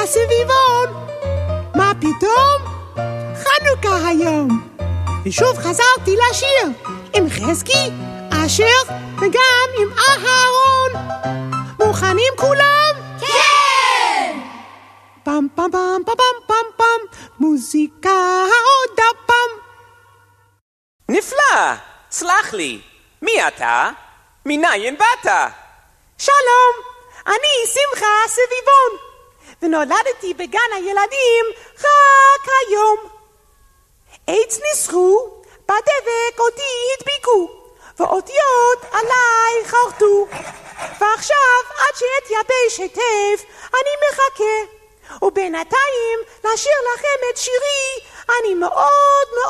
סביבון. מה פתאום? חנוכה היום. ושוב חזרתי לשיר עם חזקי, אשר וגם עם אהרון. מוכנים כולם? כן! פם פם פם פם פם פם, מוזיקה עוד הפעם. נפלא! סלח לי, מי אתה? מניין באת? שלום, אני שמחה סביבון, ונולדתי בגן הילדים רק היום. עץ ניסחו, בדבק אותי הדביקו, ואותיות עליי חרטו. ועכשיו עד שאתייבש היטב אני מחכה, ובינתיים לשיר לכם את שירי אני מאוד מאוד